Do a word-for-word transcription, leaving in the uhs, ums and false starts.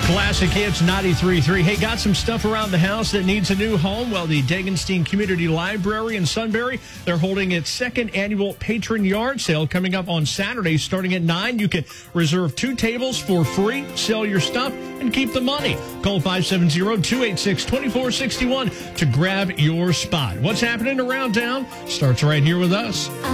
Classic Hits ninety-three point three. Hey, got some stuff around the house that needs a new home? Well, the Dagenstein Community Library in Sunbury, they're holding its second annual patron yard sale coming up on Saturday starting at nine. You can reserve two tables for free, sell your stuff, and keep the money. Call five seven zero, two eight six, two four six one to grab your spot. What's happening around town starts right here with us.